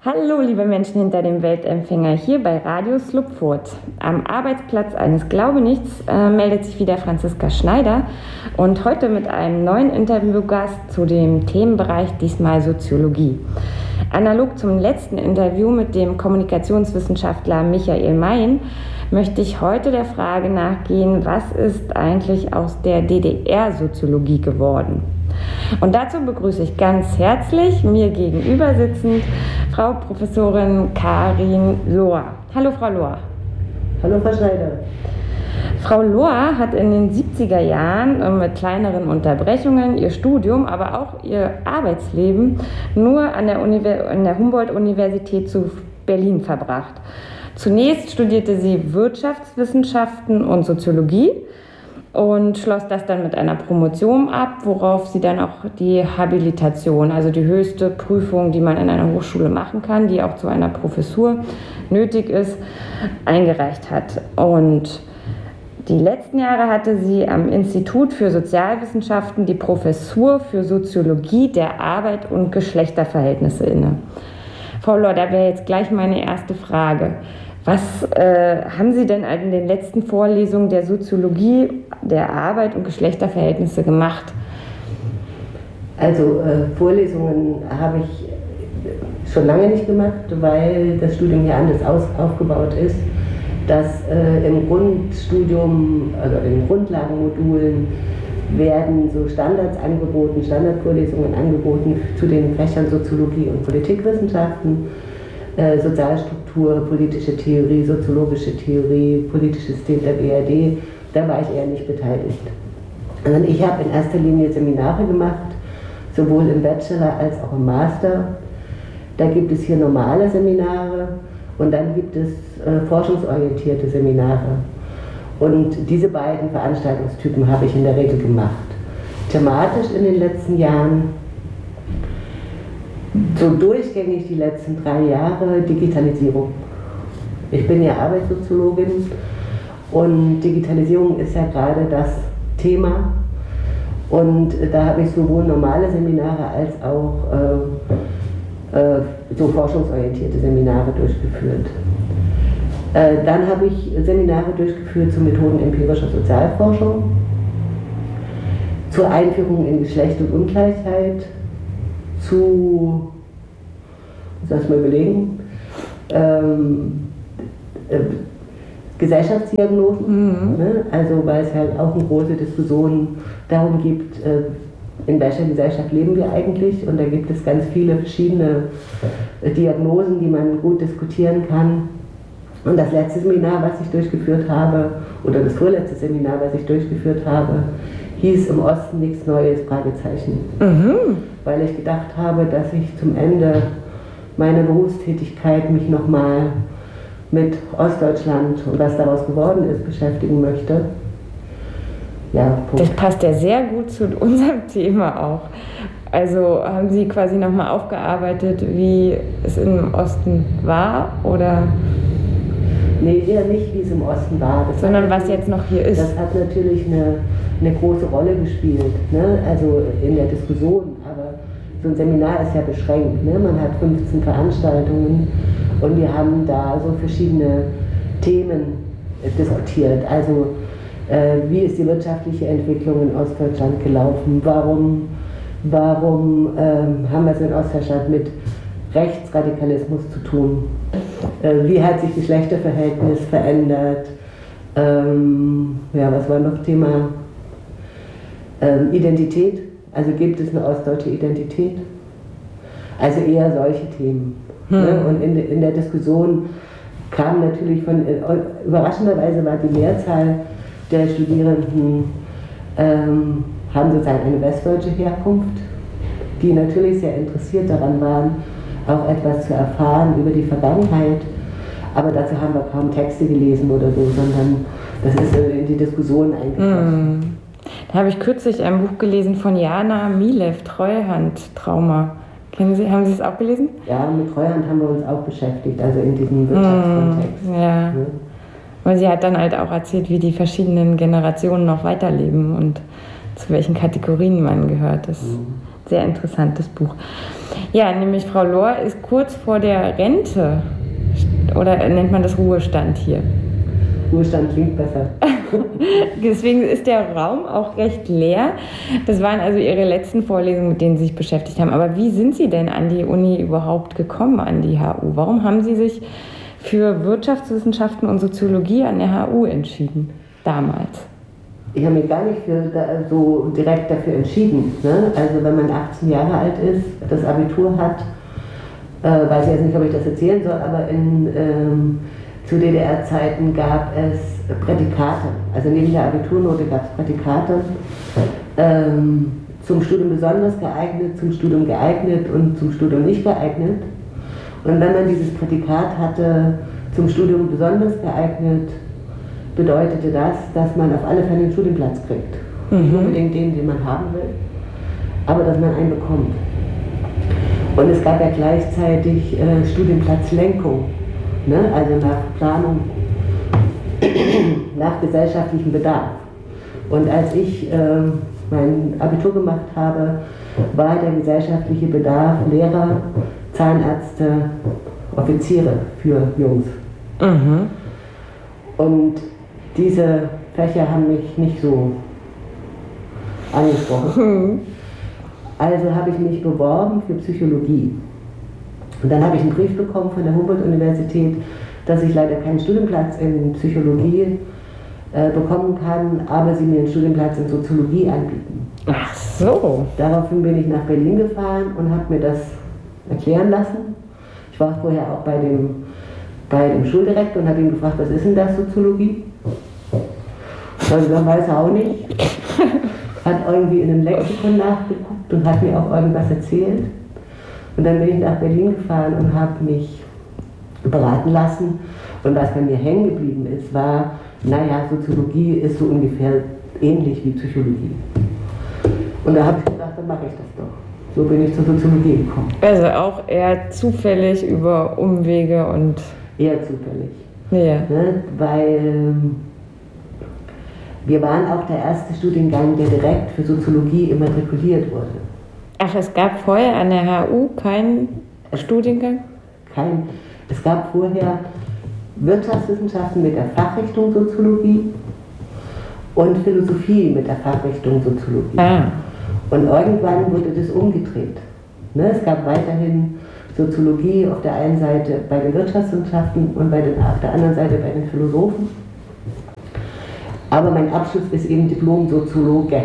Hallo, liebe Menschen hinter dem Weltempfänger, hier bei Radio Slupfurt. Am Arbeitsplatz eines Glaubenichts meldet sich wieder Franziska Schneider und heute mit einem neuen Interviewgast zu dem Themenbereich, diesmal Soziologie. Analog zum letzten Interview mit dem Kommunikationswissenschaftler Michael Mein möchte ich heute der Frage nachgehen, was ist eigentlich aus der DDR-Soziologie geworden? Und dazu begrüße ich ganz herzlich mir gegenüber sitzend Frau Professorin Karin Lohr. Hallo Frau Lohr. Hallo Frau Schneider. Frau Lohr hat in den 70er Jahren mit kleineren Unterbrechungen ihr Studium, aber auch ihr Arbeitsleben nur an der Humboldt-Universität zu Berlin verbracht. Zunächst studierte sie Wirtschaftswissenschaften und Soziologie und schloss das dann mit einer Promotion ab, worauf sie dann auch die Habilitation, also die höchste Prüfung, die man in einer Hochschule machen kann, die auch zu einer Professur nötig ist, eingereicht hat. Und die letzten Jahre hatte sie am Institut für Sozialwissenschaften die Professur für Soziologie der Arbeit und Geschlechterverhältnisse inne. Frau Lohr, da wäre jetzt gleich meine erste Frage. Was haben Sie denn in den letzten Vorlesungen der Soziologie der Arbeit und Geschlechterverhältnisse gemacht? Also Vorlesungen habe ich schon lange nicht gemacht, weil das Studium hier anders aufgebaut ist, dass im Grundstudium, also in Grundlagenmodulen werden so Standards angeboten, Standardvorlesungen angeboten zu den Fächern Soziologie und Politikwissenschaften, Sozialstruktur, politische Theorie, soziologische Theorie, politisches System der BRD. Da war ich eher nicht beteiligt. Also ich habe in erster Linie Seminare gemacht, sowohl im Bachelor als auch im Master. Da gibt es hier normale Seminare und dann gibt es forschungsorientierte Seminare. Und diese beiden Veranstaltungstypen habe ich in der Regel gemacht. Thematisch in den letzten Jahren, so durchgängig die letzten 3 Jahre, Digitalisierung. Ich bin ja Arbeitssoziologin und Digitalisierung ist ja gerade das Thema. Und da habe ich sowohl normale Seminare als auch so forschungsorientierte Seminare durchgeführt. Dann habe ich Seminare durchgeführt zu Methoden empirischer Sozialforschung, zur Einführung in Geschlecht und Ungleichheit, zu, muss ich mal überlegen, Gesellschaftsdiagnosen, ne? Also weil es halt auch eine große Diskussion darum gibt, in welcher Gesellschaft leben wir eigentlich, und da gibt es ganz viele verschiedene Diagnosen, die man gut diskutieren kann. Und das letzte Seminar, was ich durchgeführt habe, oder das vorletzte Seminar, was ich durchgeführt habe, hieß Im Osten nichts Neues, Fragezeichen. Weil ich gedacht habe, dass ich zum Ende meiner Berufstätigkeit mich nochmal mit Ostdeutschland und was daraus geworden ist, beschäftigen möchte. Ja, Punkt. Das passt ja sehr gut zu unserem Thema auch. Also haben Sie quasi nochmal aufgearbeitet, wie es im Osten war, oder? Nee, eher nicht, wie es im Osten war. Sondern was jetzt noch hier ist. Das hat natürlich eine große Rolle gespielt, ne? Also in der Diskussion, aber so ein Seminar ist ja beschränkt, ne? Man hat 15 Veranstaltungen und wir haben da so verschiedene Themen diskutiert. Also wie ist die wirtschaftliche Entwicklung in Ostdeutschland gelaufen? Warum haben wir es in Ostdeutschland mit Rechtsradikalismus zu tun? Wie hat sich Geschlechterverhältnis verändert? Ja, was war noch Thema? Identität. Also gibt es eine ostdeutsche Identität? Also eher solche Themen. Ne? Und in der Diskussion kam natürlich überraschenderweise war die Mehrzahl der Studierenden haben sozusagen eine westdeutsche Herkunft, die natürlich sehr interessiert daran waren, auch etwas zu erfahren über die Vergangenheit. Aber dazu haben wir kaum Texte gelesen oder so, sondern das ist in die Diskussion eingeflossen. Da habe ich kürzlich ein Buch gelesen von Jana Milev, Treuhandtrauma. Haben Sie es auch gelesen? Ja, mit Treuhand haben wir uns auch beschäftigt, also in diesem Wirtschaftskontext. Ja. Weil sie hat dann halt auch erzählt, wie die verschiedenen Generationen noch weiterleben und zu welchen Kategorien man gehört. Das sehr interessantes Buch. Ja, nämlich Frau Lohr ist kurz vor der Rente. Oder nennt man das Ruhestand hier? Ruhestand klingt besser. Deswegen ist der Raum auch recht leer. Das waren also Ihre letzten Vorlesungen, mit denen Sie sich beschäftigt haben. Aber wie sind Sie denn an die Uni überhaupt gekommen, an die HU? Warum haben Sie sich für Wirtschaftswissenschaften und Soziologie an der HU entschieden, damals? Ich habe mich gar nicht so direkt dafür entschieden. Ne? Also wenn man 18 Jahre alt ist, das Abitur hat, weiß ich jetzt nicht, ob ich das erzählen soll, aber zu DDR-Zeiten gab es Prädikate. Also neben der Abiturnote gab es Prädikate. Zum Studium besonders geeignet, zum Studium geeignet und zum Studium nicht geeignet. Und wenn man dieses Prädikat hatte, zum Studium besonders geeignet, bedeutete das, dass man auf alle Fälle einen Studienplatz kriegt. Nicht unbedingt den man haben will, aber dass man einen bekommt. Und es gab ja gleichzeitig Studienplatzlenkung, ne? Also nach Planung, nach gesellschaftlichem Bedarf. Und als ich mein Abitur gemacht habe, war der gesellschaftliche Bedarf Lehrer, Zahnärzte, Offiziere für Jungs. Und diese Fächer haben mich nicht so angesprochen. Also habe ich mich beworben für Psychologie. Und dann habe ich einen Brief bekommen von der Humboldt-Universität, dass ich leider keinen Studienplatz in Psychologie bekommen kann, aber sie mir einen Studienplatz in Soziologie anbieten. Ach so. Daraufhin bin ich nach Berlin gefahren und habe mir das erklären lassen. Ich war vorher auch bei dem Schuldirektor und habe ihn gefragt, was ist denn das, Soziologie? Also dann weiß er auch nicht. Hat irgendwie in einem Lexikon nachgeguckt und hat mir auch irgendwas erzählt. Und dann bin ich nach Berlin gefahren und habe mich beraten lassen. Und was bei mir hängen geblieben ist, war, naja, Soziologie ist so ungefähr ähnlich wie Psychologie. Und da habe ich gedacht, dann mache ich das doch. So bin ich zur Soziologie gekommen. Also auch eher zufällig über Umwege und... Eher zufällig. Ja. Ne? Weil wir waren auch der erste Studiengang, der direkt für Soziologie immatrikuliert wurde. Ach, es gab vorher an der HU keinen Studiengang? Es gab vorher Wirtschaftswissenschaften mit der Fachrichtung Soziologie und Philosophie mit der Fachrichtung Soziologie. Und irgendwann wurde das umgedreht. Ne? Es gab weiterhin Soziologie auf der einen Seite bei den Wirtschaftswissenschaften und auf der anderen Seite bei den Philosophen. Aber mein Abschluss ist eben Diplom-Soziologe.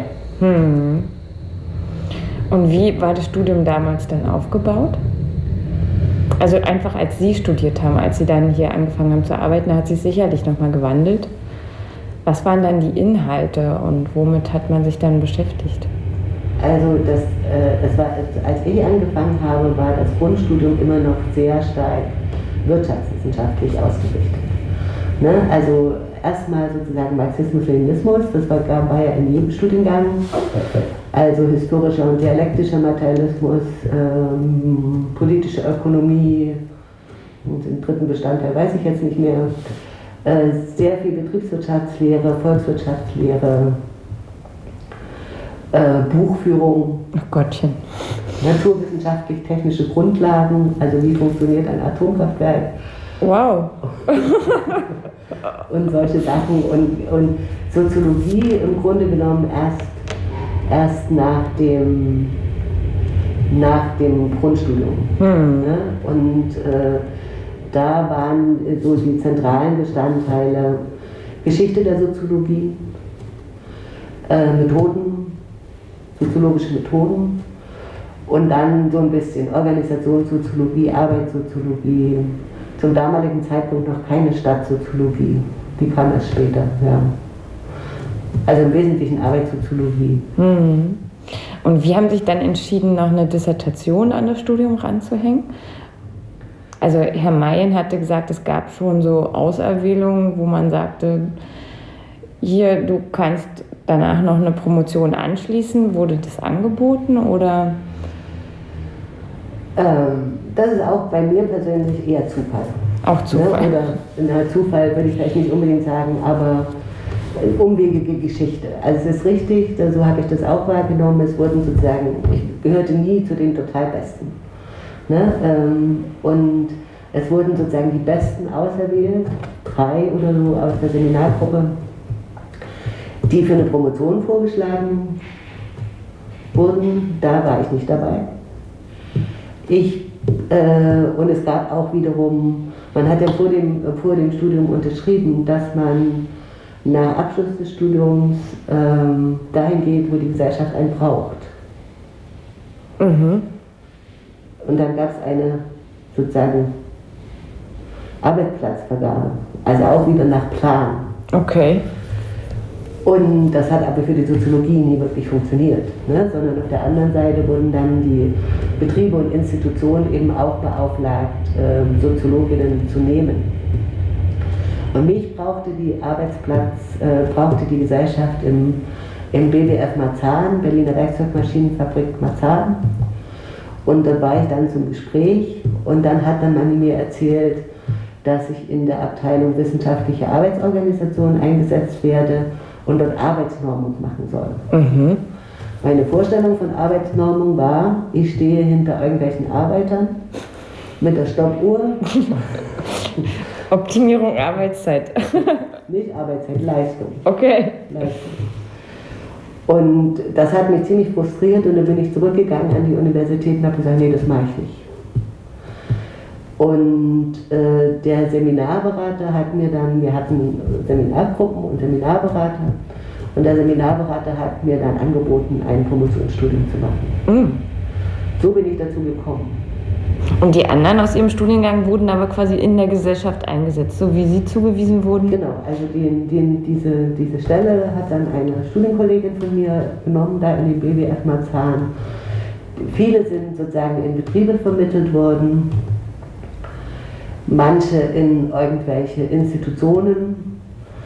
Und wie war das Studium damals dann aufgebaut? Also einfach als Sie studiert haben, als Sie dann hier angefangen haben zu arbeiten, da hat sich sicherlich nochmal gewandelt. Was waren dann die Inhalte und womit hat man sich dann beschäftigt? Also als ich angefangen habe, war das Grundstudium immer noch sehr stark wirtschaftswissenschaftlich ausgerichtet. Ne? Also erstmal sozusagen Marxismus-Leninismus, das war ja in jedem Studiengang. Also historischer und dialektischer Materialismus, politische Ökonomie und den dritten Bestandteil weiß ich jetzt nicht mehr. Sehr viel Betriebswirtschaftslehre, Volkswirtschaftslehre, Buchführung, Gottchen. Naturwissenschaftlich-technische Grundlagen, also wie funktioniert ein Atomkraftwerk. Wow. Und solche Sachen und Soziologie im Grunde genommen erst nach dem Grundstudium. Ne? Und da waren so die zentralen Bestandteile Geschichte der Soziologie, soziologische Methoden und dann so ein bisschen Organisationssoziologie, Arbeitssoziologie, zum damaligen Zeitpunkt noch keine Stadtsoziologie, die kam erst später. Ja. Also im Wesentlichen Arbeitssoziologie. Und wie haben Sie sich dann entschieden, noch eine Dissertation an das Studium ranzuhängen? Also Herr Mayen hatte gesagt, es gab schon so Auserwählungen, wo man sagte, hier, du kannst danach noch eine Promotion anschließen. Wurde das angeboten oder? Das ist auch bei mir persönlich eher Zufall. Auch Zufall. Ne? Oder Zufall würde ich vielleicht nicht unbedingt sagen, aber umwegige Geschichte. Also es ist richtig, so habe ich das auch wahrgenommen, es wurden sozusagen, ich gehörte nie zu den total Besten. Ne? Und es wurden sozusagen die Besten auserwählt, 3 oder so aus der Seminargruppe, die für eine Promotion vorgeschlagen wurden. Da war ich nicht dabei. Und es gab auch wiederum, man hat ja vor dem Studium unterschrieben, dass man nach Abschluss des Studiums dahin geht, wo die Gesellschaft einen braucht. Mhm. Und dann gab es eine sozusagen Arbeitsplatzvergabe, also auch wieder nach Plan. Okay. Und das hat aber für die Soziologie nie wirklich funktioniert, ne? Sondern auf der anderen Seite wurden dann die Betriebe und Institutionen eben auch beauftragt, Soziologinnen zu nehmen. Und mich brauchte die Gesellschaft im BWF Marzahn, Berliner Werkzeugmaschinenfabrik Marzahn. Und da war ich dann zum Gespräch und dann hat man mir erzählt, dass ich in der Abteilung Wissenschaftliche Arbeitsorganisation eingesetzt werde und dort Arbeitsnormung machen soll. Mhm. Meine Vorstellung von Arbeitsnormung war, ich stehe hinter irgendwelchen Arbeitern mit der Stoppuhr. Optimierung Arbeitszeit. Nicht Arbeitszeit, Leistung. Okay. Leistung. Und das hat mich ziemlich frustriert und dann bin ich zurückgegangen an die Universität und habe gesagt, nee, das mache ich nicht. Und der Seminarberater hat mir dann, wir hatten Seminargruppen und Seminarberater, und der Seminarberater hat mir dann angeboten, ein Promotionsstudium zu machen. Mhm. So bin ich dazu gekommen. Und die anderen aus Ihrem Studiengang wurden aber quasi in der Gesellschaft eingesetzt, so wie Sie zugewiesen wurden? Genau, also diese Stelle hat dann eine Studienkollegin von mir genommen, da in den BWF Marzahn. Viele sind sozusagen in Betriebe vermittelt worden, manche in irgendwelche Institutionen.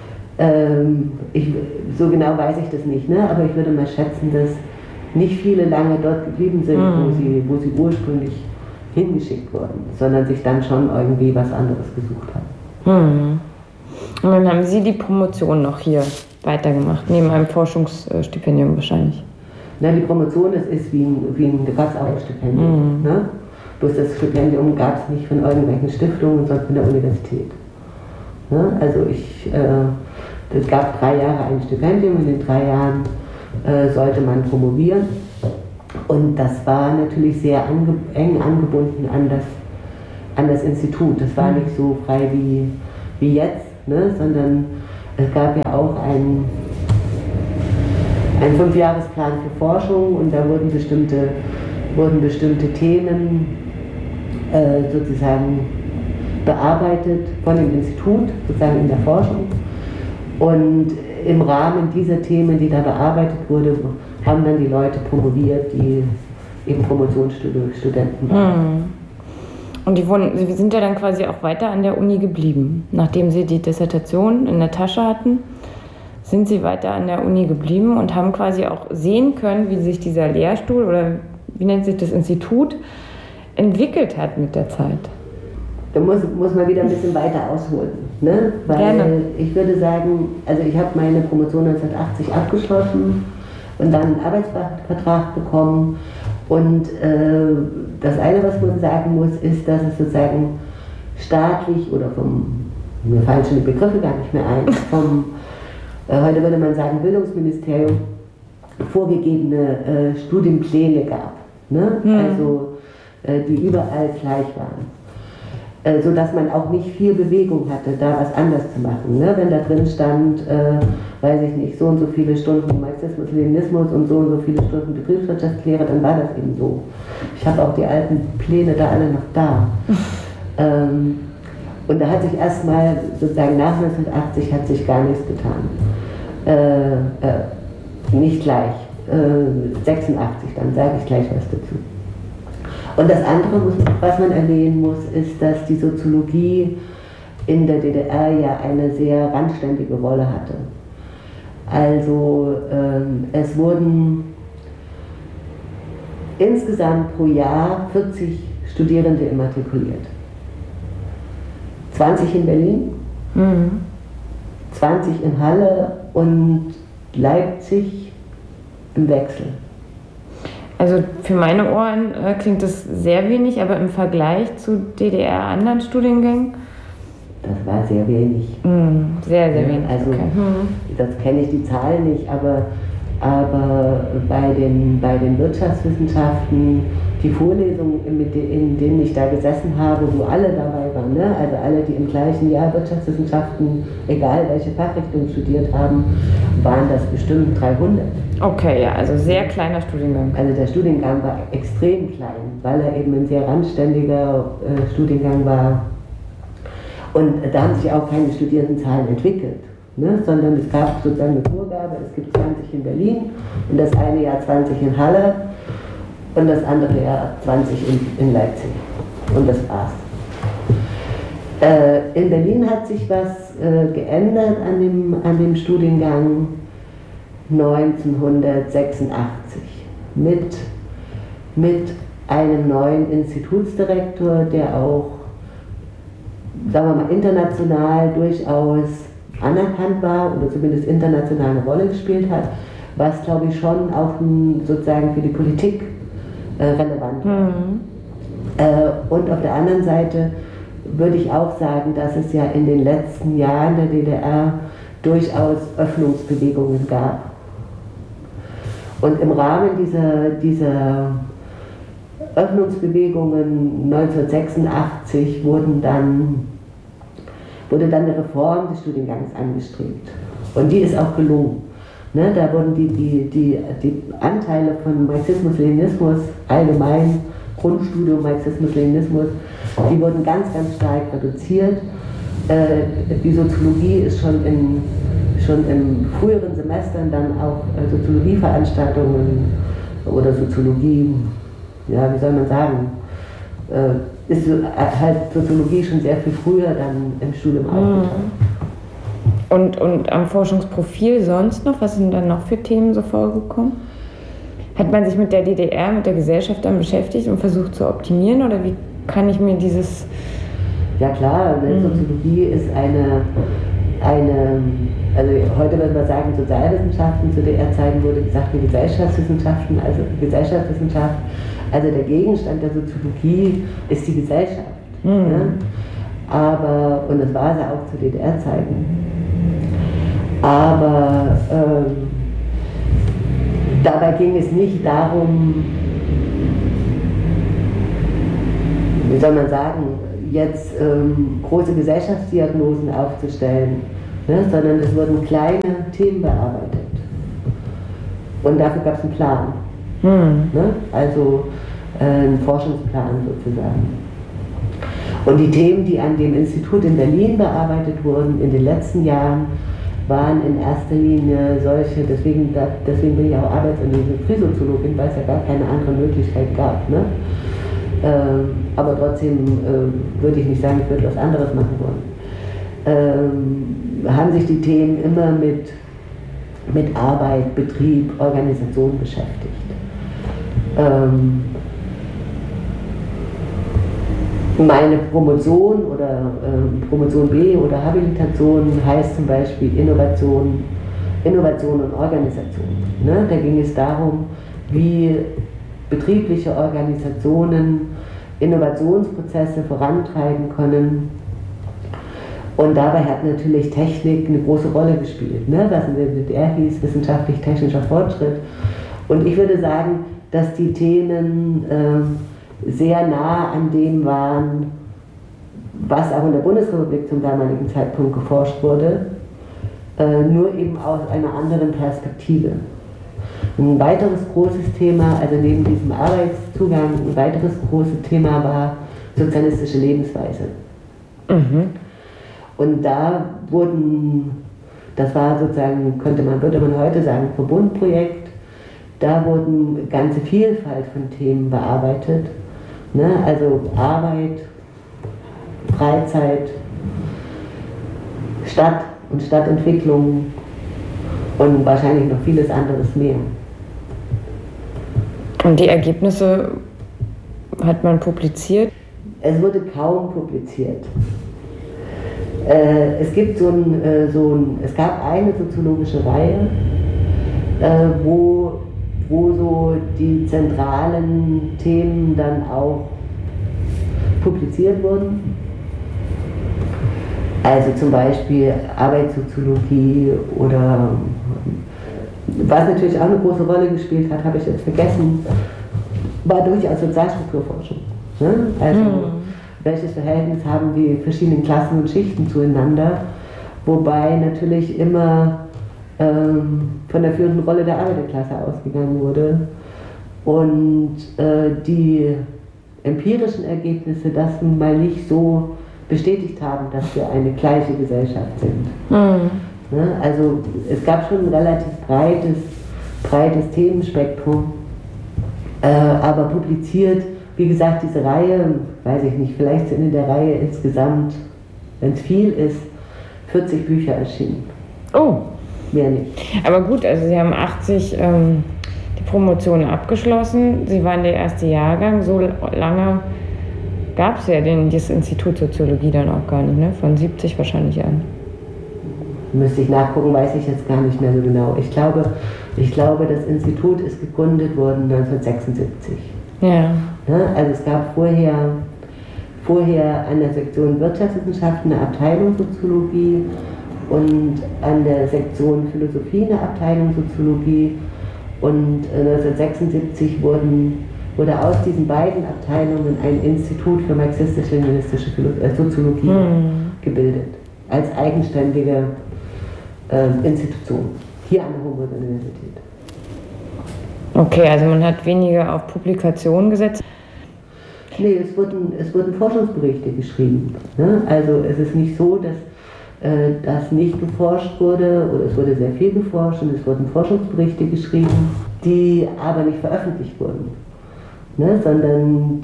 So genau weiß ich das nicht, ne? Aber ich würde mal schätzen, dass nicht viele lange dort geblieben sind, wo sie ursprünglich hingeschickt wurden, sondern sich dann schon irgendwie was anderes gesucht haben. Und dann haben Sie die Promotion noch hier weitergemacht, neben einem Forschungsstipendium wahrscheinlich? Na, die Promotion ist wie ein Stipendium. Ne? Bloß das Stipendium gab es nicht von irgendwelchen Stiftungen, sondern von der Universität. Ne? Also es gab 3 Jahre ein Stipendium, in den 3 Jahren sollte man promovieren. Und das war natürlich sehr eng angebunden an das Institut. Das war nicht so frei wie jetzt, ne? Sondern es gab ja auch einen 5-Jahresplan für Forschung und da wurden bestimmte Themen sozusagen bearbeitet von dem Institut, sozusagen in der Forschung. Und im Rahmen dieser Themen, die da bearbeitet wurde, haben dann die Leute promoviert, die eben Promotionsstudenten waren. Und Sie sind ja dann quasi auch weiter an der Uni geblieben. Nachdem Sie die Dissertation in der Tasche hatten, sind Sie weiter an der Uni geblieben und haben quasi auch sehen können, wie sich dieser Lehrstuhl oder wie nennt sich das Institut entwickelt hat mit der Zeit. Da muss man wieder ein bisschen weiter ausholen, ne? Weil Gerne. Ich würde sagen, also ich habe meine Promotion 1980 abgeschlossen und dann einen Arbeitsvertrag bekommen und das eine, was man sagen muss, ist, dass es sozusagen staatlich oder mir fallen schon die Begriffe gar nicht mehr ein, heute würde man sagen Bildungsministerium, vorgegebene Studienpläne gab, ne? Also die überall gleich waren. Sodass man auch nicht viel Bewegung hatte, da was anders zu machen. Ne? Wenn da drin stand, weiß ich nicht, so und so viele Stunden Marxismus, Leninismus und so viele Stunden Betriebswirtschaftslehre, dann war das eben so. Ich habe auch die alten Pläne da alle noch da. Und da hat sich erstmal, sozusagen nach 1980, hat sich gar nichts getan. Nicht gleich. 86, dann sage ich gleich was dazu. Und das andere, was man erwähnen muss, ist, dass die Soziologie in der DDR ja eine sehr randständige Rolle hatte. Also es wurden insgesamt pro Jahr 40 Studierende immatrikuliert. 20 in Berlin, 20 in Halle und Leipzig im Wechsel. Also für meine Ohren klingt das sehr wenig, aber im Vergleich zu DDR-anderen Studiengängen? Das war sehr wenig. Sehr, sehr wenig. Also okay. Das kenne ich die Zahlen nicht, aber bei den Wirtschaftswissenschaften, die Vorlesungen, in denen ich da gesessen habe, wo alle dabei waren, ne? Also alle, die im gleichen Jahr Wirtschaftswissenschaften, egal welche Fachrichtung studiert haben, waren das bestimmt 300. Okay, ja, also sehr kleiner Studiengang. Also der Studiengang war extrem klein, weil er eben ein sehr randständiger Studiengang war. Und da haben sich auch keine Studierendenzahlen entwickelt. Ne, sondern es gab sozusagen eine Vorgabe, es gibt 20 in Berlin und das eine Jahr 20 in Halle und das andere Jahr 20 in Leipzig. Und das war's. In Berlin hat sich was geändert an dem Studiengang 1986 mit einem neuen Institutsdirektor, der auch, sagen wir mal, international durchaus anerkannt war oder zumindest international eine Rolle gespielt hat, was, glaube ich, schon auch sozusagen für die Politik relevant war. Und auf der anderen Seite würde ich auch sagen, dass es ja in den letzten Jahren der DDR durchaus Öffnungsbewegungen gab. Und im Rahmen dieser Öffnungsbewegungen 1986 wurde dann eine Reform des Studiengangs angestrebt. Und die ist auch gelungen. Ne, da wurden die Anteile von Marxismus-Leninismus, allgemein Grundstudium Marxismus-Leninismus, die wurden ganz, ganz stark reduziert. Die Soziologie ist schon in früheren Semestern dann auch Soziologieveranstaltungen oder Soziologie, ja, wie soll man sagen, ist halt Soziologie schon sehr viel früher dann im Studium aufgetaucht. Und am Forschungsprofil sonst noch? Was sind dann noch für Themen so vorgekommen? Hat man sich mit der DDR, mit der Gesellschaft dann beschäftigt und versucht zu optimieren? Oder wie kann ich mir dieses... Ja klar, Soziologie ist eine, also heute würde man sagen Sozialwissenschaften, zu DDR-Zeiten wurde gesagt Gesellschaftswissenschaften, also Gesellschaftswissenschaft. Also der Gegenstand der Soziologie ist die Gesellschaft. Ne? Aber, und das war sie auch zu DDR-Zeiten. Aber dabei ging es nicht darum, wie soll man sagen, jetzt große Gesellschaftsdiagnosen aufzustellen, ne? Sondern es wurden kleine Themen bearbeitet. Und dafür gab es einen Plan. Ne? Also einen Forschungsplan sozusagen. Und die Themen, die an dem Institut in Berlin bearbeitet wurden in den letzten Jahren, waren in erster Linie solche, deswegen bin ich auch Arbeits- und Industriesoziologin, weil es ja gar keine andere Möglichkeit gab. Ne? Aber trotzdem würde ich nicht sagen, ich würde was anderes machen wollen. Haben sich die Themen immer mit Arbeit, Betrieb, Organisation beschäftigt. Meine Promotion oder Promotion B oder Habilitation heißt zum Beispiel Innovation und Organisation. Ne? Da ging es darum, wie betriebliche Organisationen Innovationsprozesse vorantreiben können. Und dabei hat natürlich Technik eine große Rolle gespielt, ne? Was in der DDR hieß, wissenschaftlich-technischer Fortschritt. Und ich würde sagen, dass die Themen sehr nah an dem waren, was auch in der Bundesrepublik zum damaligen Zeitpunkt geforscht wurde, nur eben aus einer anderen Perspektive. Ein weiteres großes Thema, also neben diesem Arbeitszugang, ein weiteres großes Thema war sozialistische Lebensweise. Und da das war sozusagen, würde man heute sagen, Verbundprojekt, da wurden eine ganze Vielfalt von Themen bearbeitet. Ne? Also Arbeit, Freizeit, Stadt und Stadtentwicklung und wahrscheinlich noch vieles anderes mehr. Und die Ergebnisse hat man publiziert? Es wurde kaum publiziert. Es gab eine soziologische Reihe, wo so die zentralen Themen dann auch publiziert wurden. Also zum Beispiel Arbeitssoziologie oder was natürlich auch eine große Rolle gespielt hat, habe ich jetzt vergessen, war durchaus Sozialstrukturforschung. Ne? Also welches Verhältnis haben die verschiedenen Klassen und Schichten zueinander, wobei natürlich immer von der führenden Rolle der Arbeiterklasse ausgegangen wurde und die empirischen Ergebnisse das nun mal nicht so bestätigt haben, dass wir eine gleiche Gesellschaft sind. Ne? Also es gab schon ein relativ breites Themenspektrum, aber publiziert, wie gesagt, diese Reihe, weiß ich nicht, vielleicht sind in der Reihe insgesamt, wenn es viel ist, 40 Bücher erschienen. Oh! Mehr nicht. Aber gut, also Sie haben 80 die Promotion abgeschlossen, Sie waren der erste Jahrgang, so lange gab es ja das Institut Soziologie dann auch gar nicht, ne? Von 70 wahrscheinlich an. Müsste ich nachgucken, weiß ich jetzt gar nicht mehr so genau. Ich glaube, das Institut ist gegründet worden 1976. Ja. Also es gab vorher an der Sektion Wirtschaftswissenschaften eine Abteilung Soziologie und an der Sektion Philosophie eine Abteilung Soziologie. Und 1976 wurde aus diesen beiden Abteilungen ein Institut für marxistisch-leninistische Soziologie gebildet, als eigenständige Institution, hier an der Humboldt-Universität. Okay, also man hat weniger auf Publikationen gesetzt? Nee, es wurden Forschungsberichte geschrieben. Ne? Also es ist nicht so, dass nicht geforscht wurde, oder es wurde sehr viel geforscht und es wurden Forschungsberichte geschrieben, die aber nicht veröffentlicht wurden. Ne, sondern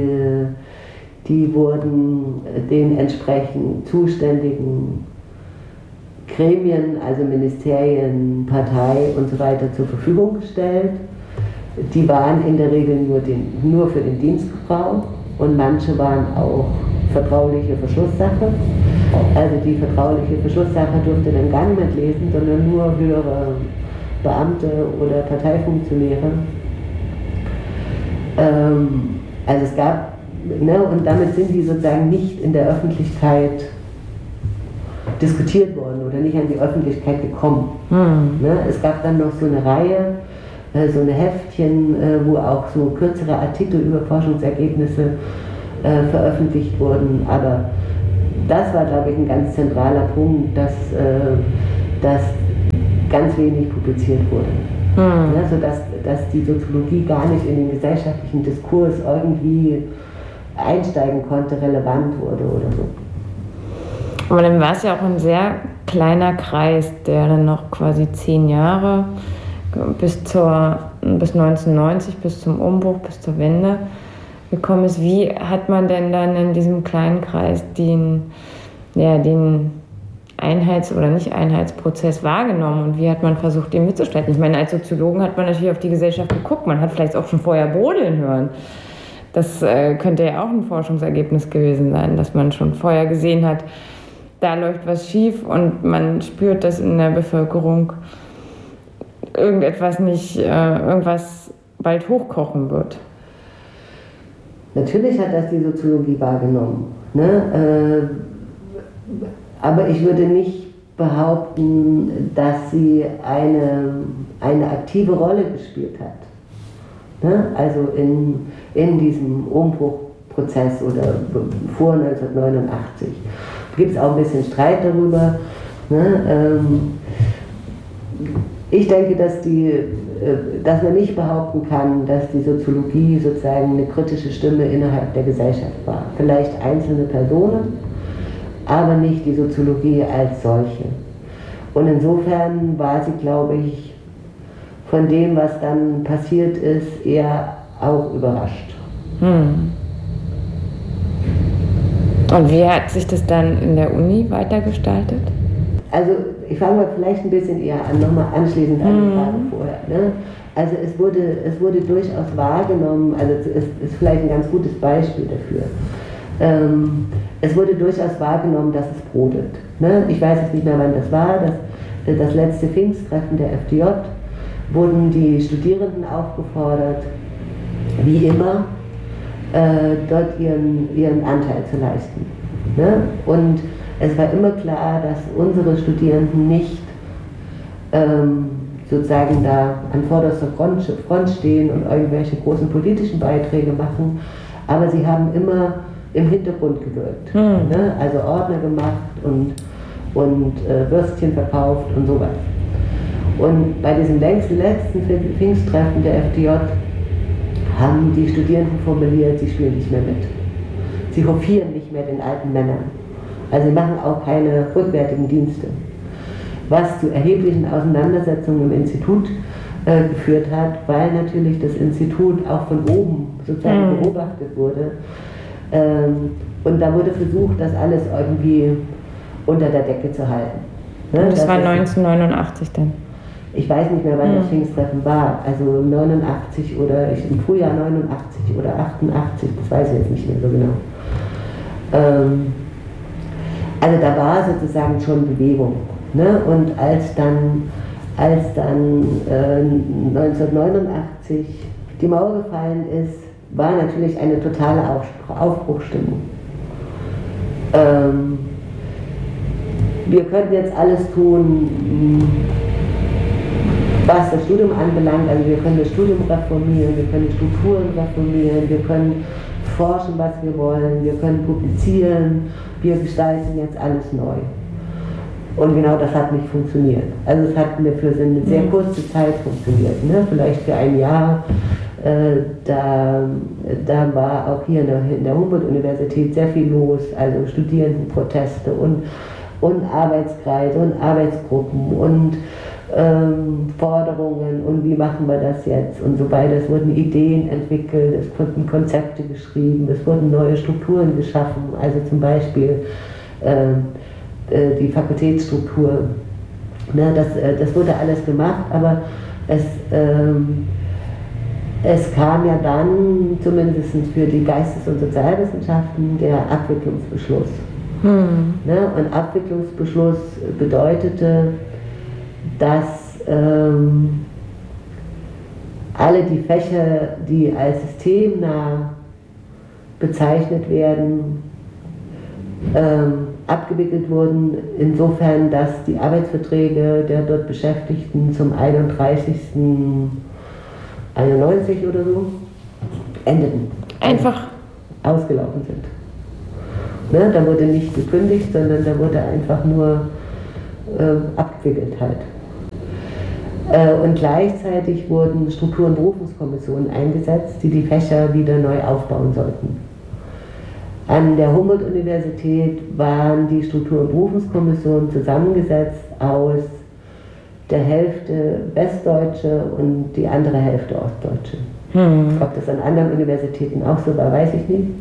die wurden den entsprechend zuständigen Gremien, also Ministerien, Partei und so weiter zur Verfügung gestellt. Die waren in der Regel nur für den Dienstgebrauch und manche waren auch vertrauliche Verschlusssache. Also die vertrauliche Verschlusssache durfte dann gar niemand lesen, sondern nur höhere Beamte oder Parteifunktionäre. Also es gab, ne, und damit sind die sozusagen nicht in der Öffentlichkeit diskutiert worden oder nicht an die Öffentlichkeit gekommen. Ne, es gab dann noch so eine Reihe, so eine Heftchen, wo auch so kürzere Artikel über Forschungsergebnisse veröffentlicht wurden, aber das war, glaube ich, ein ganz zentraler Punkt, dass ganz wenig publiziert wurde. Ja, sodass die Soziologie gar nicht in den gesellschaftlichen Diskurs irgendwie einsteigen konnte, relevant wurde oder so. Aber dann war es ja auch ein sehr kleiner Kreis, der dann noch quasi 10 Jahre bis 1990, bis zum Umbruch, bis zur Wende gekommen ist. Wie hat man denn dann in diesem kleinen Kreis den Einheits- oder Nicht-Einheitsprozess wahrgenommen und wie hat man versucht, den mitzustalten? Ich meine, als Soziologen hat man natürlich auf die Gesellschaft geguckt, man hat vielleicht auch schon vorher brodeln hören. Das könnte ja auch ein Forschungsergebnis gewesen sein, dass man schon vorher gesehen hat, da läuft was schief und man spürt, dass in der Bevölkerung irgendwas bald hochkochen wird. Natürlich hat das die Soziologie wahrgenommen, ne? Aber ich würde nicht behaupten, dass sie eine aktive Rolle gespielt hat. Ne? Also in diesem Umbruchprozess oder vor 1989. Da gibt es auch ein bisschen Streit darüber. Ne? Ich denke, dass man nicht behaupten kann, dass die Soziologie sozusagen eine kritische Stimme innerhalb der Gesellschaft war. Vielleicht einzelne Personen, aber nicht die Soziologie als solche. Und insofern war sie, glaube ich, von dem, was dann passiert ist, eher auch überrascht. Und wie hat sich das dann in der Uni weitergestaltet? Also ich fange mal vielleicht ein bisschen eher an, nochmal anschließend an die Frage vorher. Ne? Also es wurde durchaus wahrgenommen, also es ist vielleicht ein ganz gutes Beispiel dafür. es wurde durchaus wahrgenommen, dass es brodelt. Ne? Ich weiß jetzt nicht mehr, wann das war, das letzte Pfingsttreffen der FDJ, wurden die Studierenden aufgefordert, wie immer, dort ihren Anteil zu leisten. Ne? Und es war immer klar, dass unsere Studierenden nicht sozusagen da an vorderster Front stehen und irgendwelche großen politischen Beiträge machen, aber sie haben immer im Hintergrund gewirkt. Ne? Also Ordner gemacht und Würstchen verkauft und sowas. Und bei diesem letzten Pfingsttreffen der FDJ haben die Studierenden formuliert, sie spielen nicht mehr mit. Sie hofieren nicht mehr den alten Männern. Also sie machen auch keine rückwärtigen Dienste. Was zu erheblichen Auseinandersetzungen im Institut geführt hat, weil natürlich das Institut auch von oben sozusagen beobachtet wurde. Und da wurde versucht, das alles irgendwie unter der Decke zu halten. Ne? Und das war 1989 dann? Ich weiß nicht mehr, wann das Pfingsttreffen war, also 89 oder im Frühjahr 89 oder 88, das weiß ich jetzt nicht mehr so genau. Also da war sozusagen schon Bewegung. Ne? Und als dann 1989 die Mauer gefallen ist, war natürlich eine totale Aufbruchsstimmung. Wir könnten jetzt alles tun, was das Studium anbelangt. Also wir können das Studium reformieren, wir können Strukturen reformieren, wir können forschen, was wir wollen, wir können publizieren, wir gestalten jetzt alles neu. Und genau das hat nicht funktioniert. Also es hat für eine sehr kurze Zeit funktioniert, ne? Vielleicht für ein Jahr. Da war auch hier in der Humboldt-Universität sehr viel los, also Studierendenproteste und Arbeitskreise und Arbeitsgruppen und Forderungen und wie machen wir das jetzt und so weiter. Es wurden Ideen entwickelt, es wurden Konzepte geschrieben, es wurden neue Strukturen geschaffen, also zum Beispiel die Fakultätsstruktur. Ne, das wurde alles gemacht, aber es kam ja dann, zumindest für die Geistes- und Sozialwissenschaften, der Abwicklungsbeschluss. Ne, und Abwicklungsbeschluss bedeutete, dass alle die Fächer, die als systemnah bezeichnet werden, abgewickelt wurden, insofern, dass die Arbeitsverträge der dort Beschäftigten zum 31.91 oder so endeten. Einfach ausgelaufen sind. Ne, da wurde nicht gekündigt, sondern da wurde einfach nur abgewickelt halt. Und gleichzeitig wurden Struktur- und Berufungskommissionen eingesetzt, die die Fächer wieder neu aufbauen sollten. An der Humboldt-Universität waren die Struktur- und Berufungskommissionen zusammengesetzt aus der Hälfte Westdeutsche und die andere Hälfte Ostdeutsche. Ob das an anderen Universitäten auch so war, weiß ich nicht.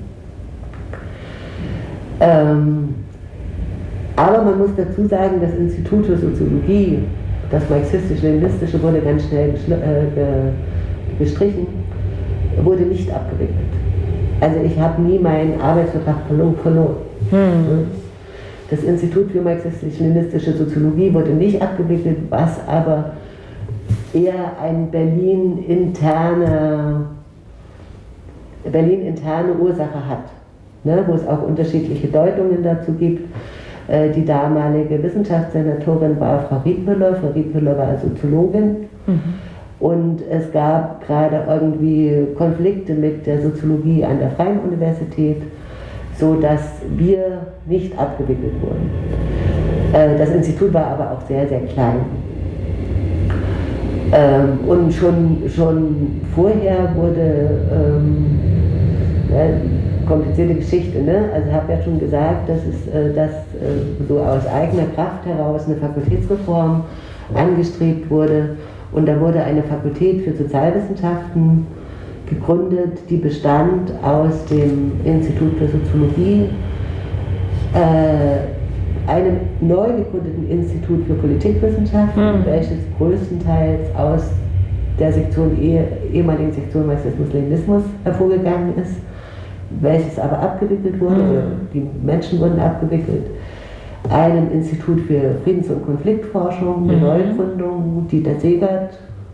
Aber man muss dazu sagen, das Institut für Soziologie, das marxistisch-leninistische, wurde ganz schnell gestrichen, wurde nicht abgewickelt. Also ich habe nie meinen Arbeitsvertrag verloren. Das Institut für marxistisch-leninistische Soziologie wurde nicht abgewickelt, was aber eher eine Berlin-interne Ursache hat, ne, wo es auch unterschiedliche Deutungen dazu gibt. Die damalige Wissenschaftssenatorin war Frau Riedmüller. Frau Riedmüller war Soziologin. Und es gab gerade irgendwie Konflikte mit der Soziologie an der Freien Universität, sodass wir nicht abgewickelt wurden. Das Institut war aber auch sehr, sehr klein. Und schon vorher wurde komplizierte Geschichte, ne? Also ich habe ja schon gesagt, dass so aus eigener Kraft heraus eine Fakultätsreform angestrebt wurde. Und da wurde eine Fakultät für Sozialwissenschaften gegründet, die bestand aus dem Institut für Soziologie, einem neu gegründeten Institut für Politikwissenschaften, welches größtenteils aus der ehemaligen Sektion Marxismus-Leninismus hervorgegangen ist, welches aber abgewickelt wurde, oder die Menschen wurden abgewickelt, einem Institut für Friedens- und Konfliktforschung, eine Neugründung, Dieter Segert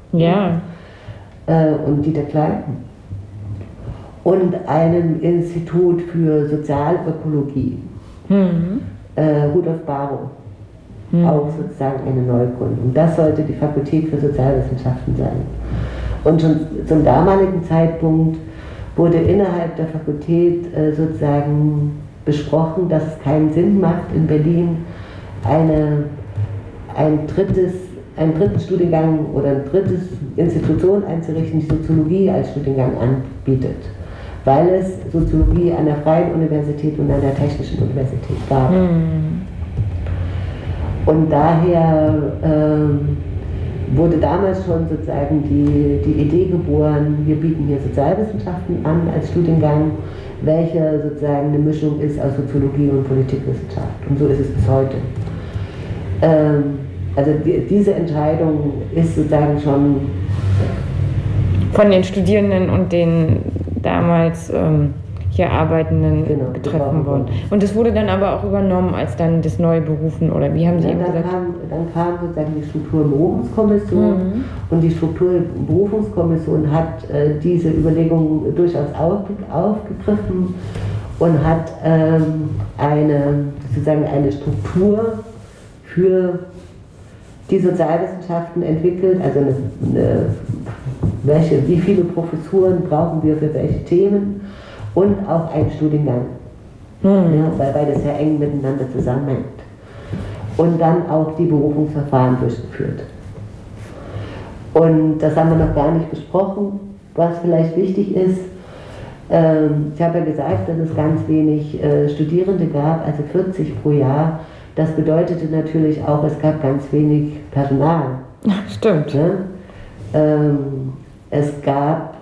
und Dieter Klein, und einem Institut für Sozialökologie, Rudolf Barrow, auch sozusagen eine Neugründung. Das sollte die Fakultät für Sozialwissenschaften sein. Und schon zum damaligen Zeitpunkt wurde innerhalb der Fakultät sozusagen besprochen, dass es keinen Sinn macht, in Berlin einen dritten Studiengang oder eine dritte Institution einzurichten, die Soziologie als Studiengang anbietet, weil es Soziologie an der Freien Universität und an der Technischen Universität gab. Und daher wurde damals schon sozusagen die Idee geboren, wir bieten hier Sozialwissenschaften an als Studiengang, welcher sozusagen eine Mischung ist aus Soziologie und Politikwissenschaft. Und so ist es bis heute. Also diese Entscheidung ist sozusagen schon von den Studierenden und den damals hier Arbeitenden getroffen worden. Und das wurde dann aber auch übernommen, als dann das neue Berufen, oder wie haben Sie eben gesagt? Dann kam sozusagen die Strukturberufungskommission und die Strukturberufungskommission hat diese Überlegungen durchaus aufgegriffen und hat eine Struktur für die Sozialwissenschaften entwickelt, also wie viele Professuren brauchen wir für welche Themen, und auch einen Studiengang, weil das sehr eng miteinander zusammenhängt. Und dann auch die Berufungsverfahren durchgeführt. Und das haben wir noch gar nicht besprochen, was vielleicht wichtig ist. Ich habe ja gesagt, dass es ganz wenig Studierende gab, also 40 pro Jahr. Das bedeutete natürlich auch, es gab ganz wenig Personal. Stimmt. Ne? Es gab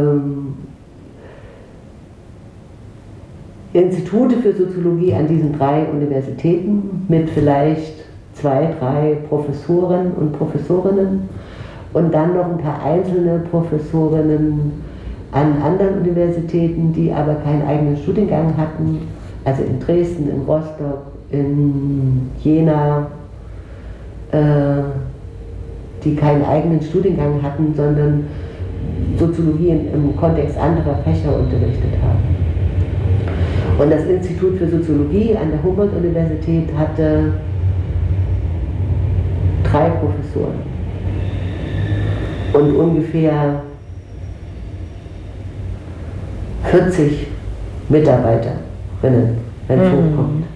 Institute für Soziologie an diesen 3 Universitäten mit vielleicht 2, 3 Professoren und Professorinnen und dann noch ein paar einzelne Professorinnen an anderen Universitäten, die aber keinen eigenen Studiengang hatten, also in Dresden, in Rostock, in Jena, die keinen eigenen Studiengang hatten, sondern Soziologie im Kontext anderer Fächer unterrichtet haben. Und das Institut für Soziologie an der Humboldt-Universität hatte 3 Professoren und ungefähr 40 Mitarbeiterinnen, wenn es hochkommt.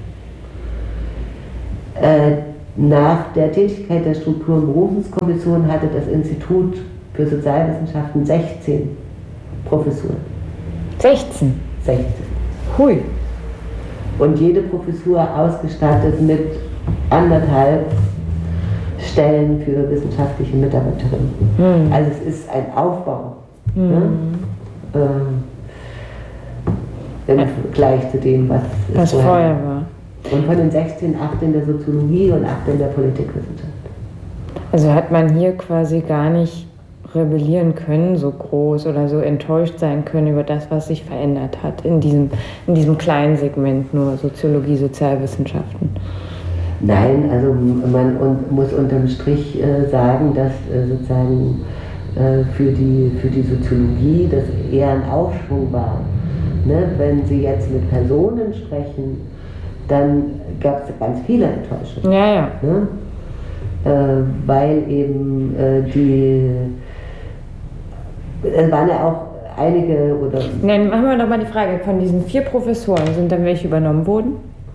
Nach der Tätigkeit der Struktur- und Berufungskommission hatte das Institut für Sozialwissenschaften 16 Professuren. 16? 16. Hui. Und jede Professur ausgestattet mit 1,5 Stellen für wissenschaftliche Mitarbeiterinnen. Also es ist ein Aufbau. Ne? Im Vergleich zu dem, was vorher war. Und von den 16, 8 in der Soziologie und 8 in der Politikwissenschaft. Also hat man hier quasi gar nicht rebellieren können, so groß oder so enttäuscht sein können über das, was sich verändert hat in diesem kleinen Segment nur Soziologie, Sozialwissenschaften? Nein, also man muss unterm Strich sagen, dass sozusagen für die Soziologie das eher ein Aufschwung war. Ne? Wenn Sie jetzt mit Personen sprechen, dann gab es ganz viele Enttäuschungen. Ja. Ne? Weil eben es waren ja auch einige oder... Nein, machen wir doch mal die Frage, von diesen 4 Professoren, sind dann welche übernommen worden?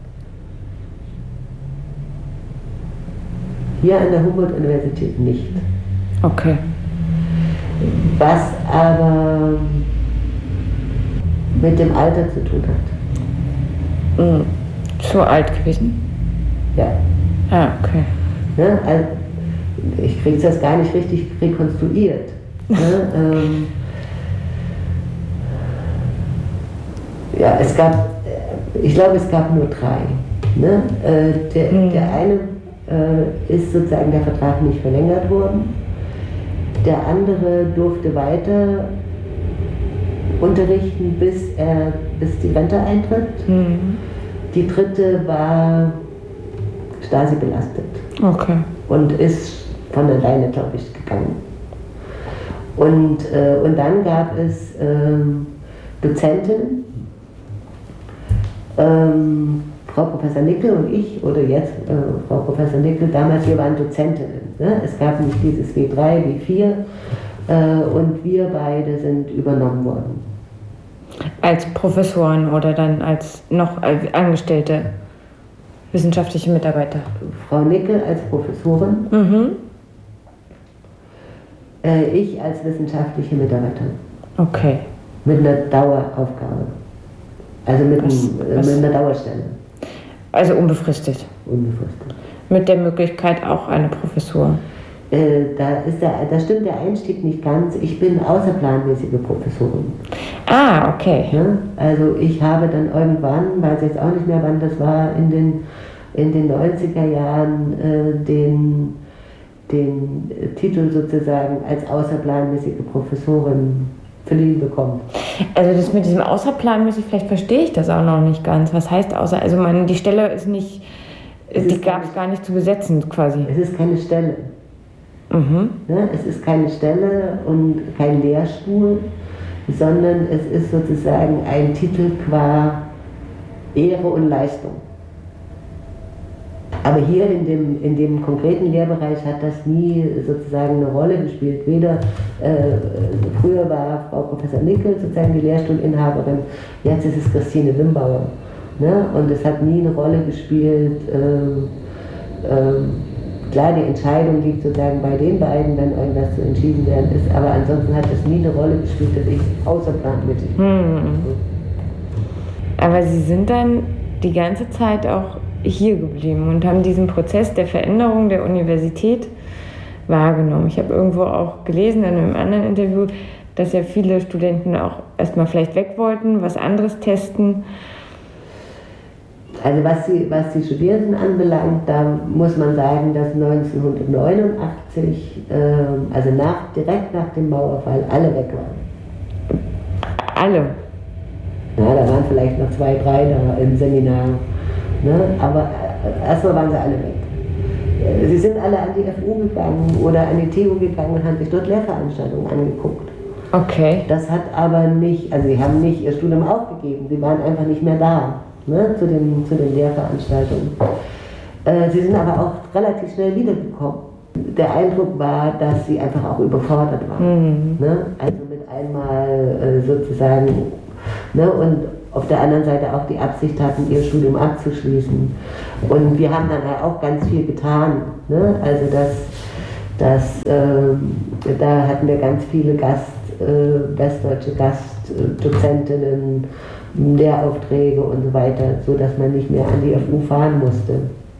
Hier an der Humboldt-Universität nicht. Okay. Was aber mit dem Alter zu tun hat. Zu alt gewesen? Ja. Ah, okay. Ne? Also, ich kriege das gar nicht richtig rekonstruiert. Ne? Ja, ich glaube, es gab nur 3. Ne? Der eine ist sozusagen der Vertrag nicht verlängert worden. Der andere durfte weiter unterrichten, bis die Rente eintritt. Mhm. Die dritte war Stasi belastet. Okay. Und ist von alleine, glaube ich, gegangen. Und dann gab es Dozentinnen, Frau Professor Nickel und ich, oder jetzt Frau Professor Nickel, damals wir waren Dozentinnen. Ne? Es gab nicht dieses W3, W4 und wir beide sind übernommen worden. Als Professoren oder dann als angestellte wissenschaftliche Mitarbeiter? Frau Nickel als Professorin, Mhm. Ich als wissenschaftliche Mitarbeiterin. Okay. Mit einer Daueraufgabe. Also mit einer Dauerstelle. Also unbefristet? Unbefristet. Mit der Möglichkeit auch eine Professur? Da stimmt der Einstieg nicht ganz. Ich bin außerplanmäßige Professorin. Ah, okay. Ja, also ich habe dann irgendwann, weiß jetzt auch nicht mehr wann das war, in den 90er Jahren den Titel sozusagen als außerplanmäßige Professorin verliehen bekommen. Also das mit diesem außerplanmäßig, vielleicht verstehe ich das auch noch nicht ganz. Was heißt außer, also die Stelle ist nicht, die gab es gar nicht zu besetzen quasi. Es ist keine Stelle. Mhm. Ne? Es ist keine Stelle und kein Lehrstuhl, sondern es ist sozusagen ein Titel qua Ehre und Leistung. Aber hier in dem konkreten Lehrbereich hat das nie sozusagen eine Rolle gespielt. Weder früher war Frau Professor Nickel sozusagen die Lehrstuhlinhaberin, jetzt ist es Christine Limbauer. Ne? Und es hat nie eine Rolle gespielt. Klar, die Entscheidung liegt sozusagen bei den beiden, wenn irgendwas zu entschieden werden ist, aber ansonsten hat es nie eine Rolle gespielt, dass ich außerplanmäßig bin. Aber Sie sind dann die ganze Zeit auch hier geblieben und haben diesen Prozess der Veränderung der Universität wahrgenommen. Ich habe irgendwo auch gelesen in einem anderen Interview, dass ja viele Studenten auch erstmal vielleicht weg wollten, was anderes testen. Also was die Studierenden anbelangt, da muss man sagen, dass 1989, also direkt nach dem Mauerfall, alle weg waren. Alle? Na, da waren vielleicht noch 2, 3 da im Seminar. Ne? Aber erstmal waren sie alle weg. Sie sind alle an die FU gegangen oder an die TU gegangen und haben sich dort Lehrveranstaltungen angeguckt. Okay. Das hat aber nicht, also sie haben nicht ihr Studium aufgegeben, sie waren einfach nicht mehr da, ne? zu den Lehrveranstaltungen. Sie sind aber auch relativ schnell wiedergekommen. Der Eindruck war, dass sie einfach auch überfordert waren. Ne? Also mit einmal sozusagen, ne? Und auf der anderen Seite auch die Absicht hatten, ihr Studium abzuschließen. Und wir haben dann auch ganz viel getan. Ne? Also da hatten wir ganz viele westdeutsche Gastdozentinnen, Lehraufträge und so weiter, sodass man nicht mehr an die FU fahren musste.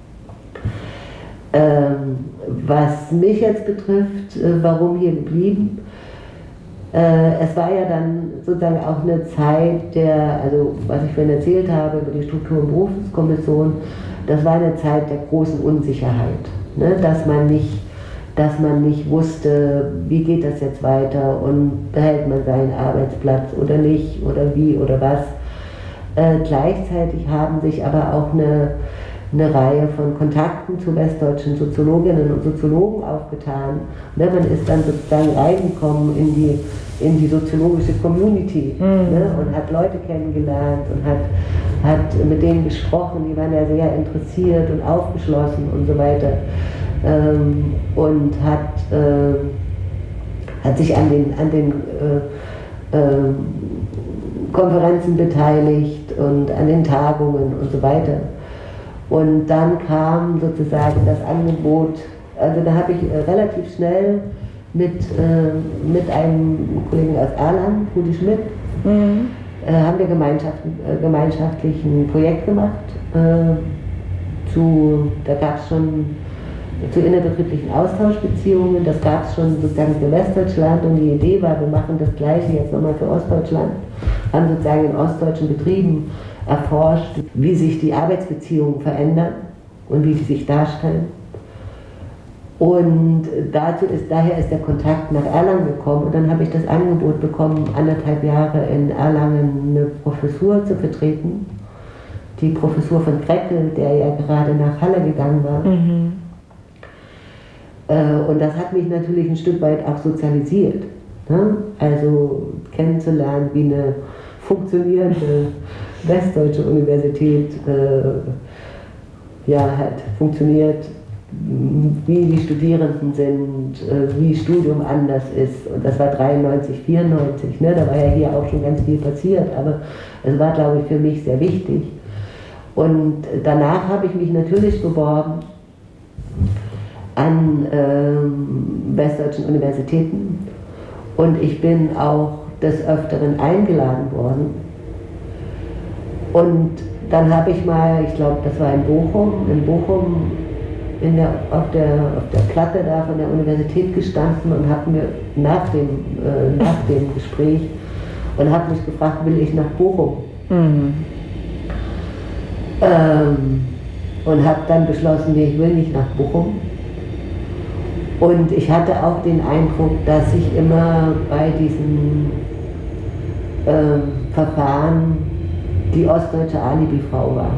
Was mich jetzt betrifft, warum hier geblieben? Es war ja dann sozusagen auch eine Zeit also was ich vorhin erzählt habe über die Struktur- und Berufskommission, das war eine Zeit der großen Unsicherheit, ne? Dass man nicht wusste, wie geht das jetzt weiter und behält man seinen Arbeitsplatz oder nicht oder wie oder was. Gleichzeitig haben sich aber auch eine Reihe von Kontakten zu westdeutschen Soziologinnen und Soziologen aufgetan. Ne, man ist dann sozusagen reingekommen in die soziologische Community, ne, und hat Leute kennengelernt und hat mit denen gesprochen, die waren ja sehr interessiert und aufgeschlossen und so weiter. Und hat sich an den Konferenzen beteiligt und an den Tagungen und so weiter. Und dann kam sozusagen das Angebot, also da habe ich relativ schnell mit einem Kollegen aus Erlangen, Rudi Schmidt, haben wir gemeinschaftlich ein Projekt gemacht. Da gab es schon zu innerbetrieblichen Austauschbeziehungen, das gab es schon sozusagen für Westdeutschland und die Idee war, wir machen das Gleiche jetzt nochmal für Ostdeutschland, haben sozusagen in ostdeutschen Betrieben erforscht, wie sich die Arbeitsbeziehungen verändern und wie sie sich darstellen. Und daher ist der Kontakt nach Erlangen gekommen. Und dann habe ich das Angebot bekommen, 1,5 Jahre in Erlangen eine Professur zu vertreten. Die Professur von Kreckel, der ja gerade nach Halle gegangen war. Mhm. Und das hat mich natürlich ein Stück weit auch sozialisiert. Ne? Also kennenzulernen, wie eine funktionierende westdeutsche Universität halt funktioniert, wie die Studierenden sind, wie Studium anders ist. Und das war 93, 94, ne? Da war ja hier auch schon ganz viel passiert, aber es war, glaube ich, für mich sehr wichtig. Und danach habe ich mich natürlich beworben an westdeutschen Universitäten und ich bin auch des Öfteren eingeladen worden. Und dann habe ich mal, ich glaube, das war in Bochum auf der Platte da von der Universität gestanden und habe mir nach dem Gespräch und habe mich gefragt, will ich nach Bochum? Mhm. Und habe dann beschlossen, nee, ich will nicht nach Bochum. Und ich hatte auch den Eindruck, dass ich immer bei diesen Verfahren die ostdeutsche Alibi-Frau war.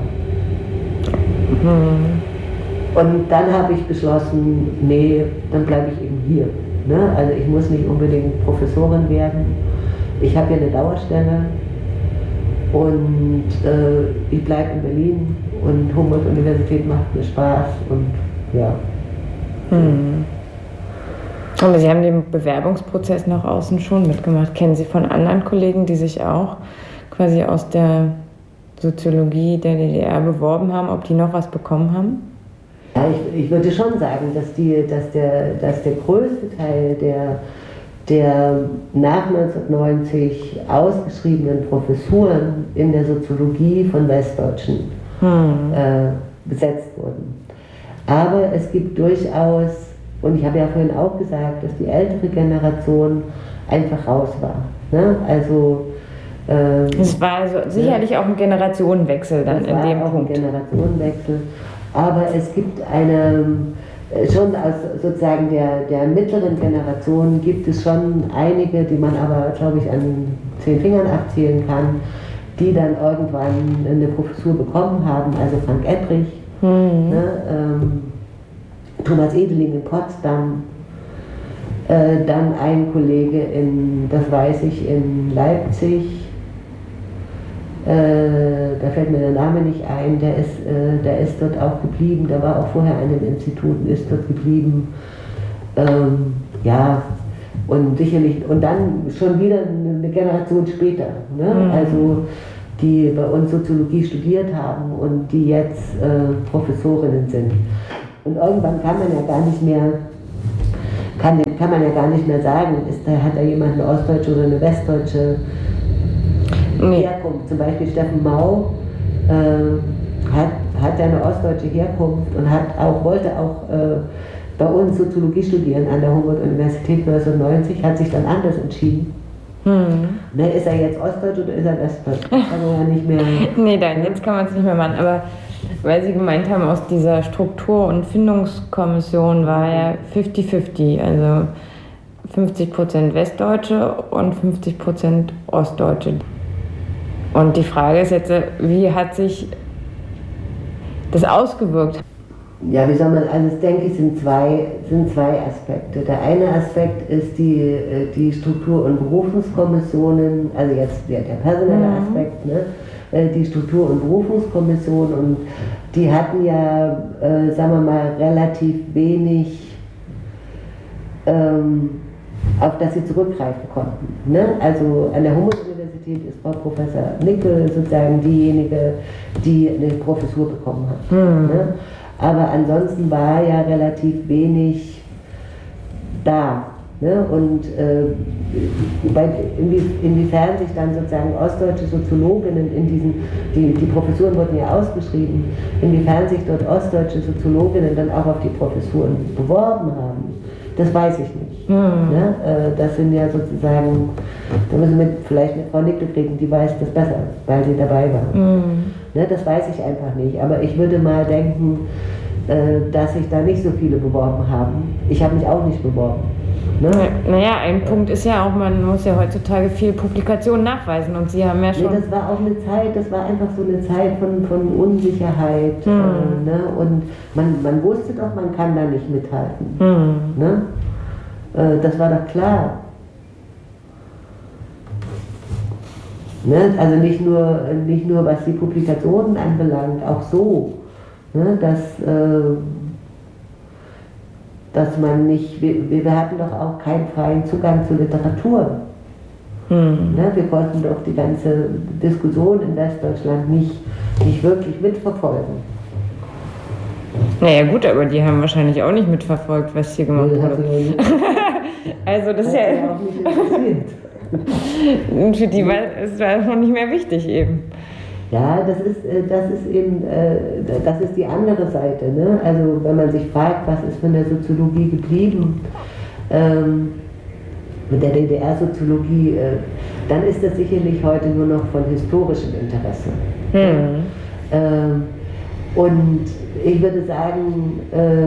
Mhm. Und dann habe ich beschlossen, nee, dann bleibe ich eben hier. Ne? Also ich muss nicht unbedingt Professorin werden. Ich habe ja eine Dauerstelle und ich bleibe in Berlin und Humboldt-Universität macht mir Spaß und ja. Mhm. Aber Sie haben den Bewerbungsprozess nach außen schon mitgemacht. Kennen Sie von anderen Kollegen, die sich auch quasi aus der Soziologie der DDR beworben haben, ob die noch was bekommen haben? Ja, ich würde schon sagen, dass der größte Teil der nach 1990 ausgeschriebenen Professuren in der Soziologie von Westdeutschen besetzt wurden. Aber es gibt durchaus, und ich habe ja vorhin auch gesagt, dass die ältere Generation einfach raus war. Ne? Also es war also sicherlich auch ein Generationenwechsel dann in dem Punkt. Ein Generationenwechsel, aber es gibt schon aus sozusagen der mittleren Generation gibt es schon einige, die man aber, glaube ich, an 10 Fingern abzählen kann, die dann irgendwann eine Professur bekommen haben, also Frank Ebbrich, Thomas Edeling in Potsdam, dann ein Kollege das weiß ich, in Leipzig, da fällt mir der Name nicht ein, der ist dort auch geblieben, der war auch vorher an dem Institut und ist dort geblieben. Und sicherlich, und dann schon wieder eine Generation später, ne? Also die bei uns Soziologie studiert haben und die jetzt Professorinnen sind. Und irgendwann kann man ja gar nicht mehr sagen, hat da jemand eine ostdeutsche oder eine westdeutsche Herkunft. Zum Beispiel Steffen Mau hat ja eine ostdeutsche Herkunft und wollte auch bei uns Soziologie studieren an der Humboldt-Universität 1990, hat sich dann anders entschieden. Ne, ist er jetzt ostdeutsch oder ist er westdeutsch? Das kann man ja nicht mehr. Nee, jetzt kann man es nicht mehr machen. Aber weil Sie gemeint haben, aus dieser Struktur- und Findungskommission war ja 50-50, also 50% Westdeutsche und 50% Ostdeutsche. Und die Frage ist jetzt, wie hat sich das ausgewirkt? Ja, wie soll man, also ich denke, es sind zwei Aspekte. Der eine Aspekt ist die Struktur- und Berufungskommissionen, also jetzt der personelle Aspekt, ne? Die Struktur- und Berufungskommission, und die hatten ja, sagen wir mal, relativ wenig, auf das sie zurückgreifen konnten. Ne? Also an der Humboldt-Universität ist Frau Professor Nickel sozusagen diejenige, die eine Professur bekommen hat. Ne? Aber ansonsten war ja relativ wenig da. Ne? Und inwiefern sich dann sozusagen ostdeutsche Soziologinnen die Professuren wurden ja ausgeschrieben, inwiefern sich dort ostdeutsche Soziologinnen dann auch auf die Professuren beworben haben, das weiß ich nicht. Ne? Das sind ja sozusagen, da müssen wir vielleicht eine Frau Nickel kriegen, die weiß das besser, weil sie dabei war. Ne? Das weiß ich einfach nicht. Aber ich würde mal denken, dass sich da nicht so viele beworben haben. Ich habe mich auch nicht beworben. Ne? Naja, ein Punkt ist ja auch, man muss ja heutzutage viel Publikation nachweisen und Sie haben ja schon... Nee, das war auch eine Zeit, das war einfach so eine Zeit von Unsicherheit. Ne? Und man wusste doch, man kann da nicht mithalten. Ne? Das war doch klar. Ne? Also nicht nur was die Publikationen anbelangt, auch so, ne? Dass man nicht, wir hatten doch auch keinen freien Zugang zur Literatur. Ne? Wir konnten doch die ganze Diskussion in Westdeutschland nicht wirklich mitverfolgen. Naja gut, aber die haben wahrscheinlich auch nicht mitverfolgt, was hier gemacht wurde. Also das ist ja auch nicht interessiert. Und für die war es noch nicht mehr wichtig eben. Ja, das ist eben, das ist die andere Seite. Ne? Also wenn man sich fragt, was ist von der Soziologie geblieben, mit der DDR-Soziologie, dann ist das sicherlich heute nur noch von historischem Interesse. Und ich würde sagen,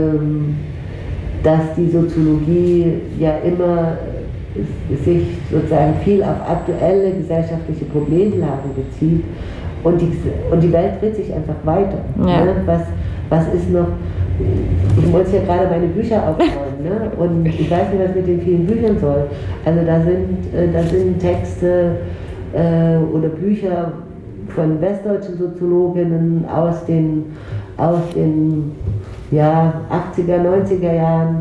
dass die Soziologie ja immer sich sozusagen viel auf aktuelle gesellschaftliche Problemlagen bezieht und die Welt dreht sich einfach weiter. Ja. Ne? Was ist noch? Ich muss ja gerade meine Bücher aufräumen, ne? Und ich weiß nicht, was mit den vielen Büchern soll. Also da sind Texte oder Bücher von westdeutschen Soziologinnen aus den 80er, 90er Jahren.